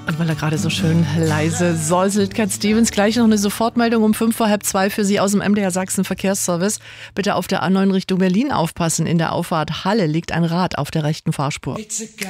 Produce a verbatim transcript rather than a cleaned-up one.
Und weil er gerade so schön leise säuselt, Cat Stevens, gleich noch eine Sofortmeldung um fünf vor halb zwei für Sie aus dem M D R Sachsen Verkehrsservice. Bitte auf der A neun Richtung Berlin aufpassen. In der Auffahrt Halle liegt ein Rad auf der rechten Fahrspur.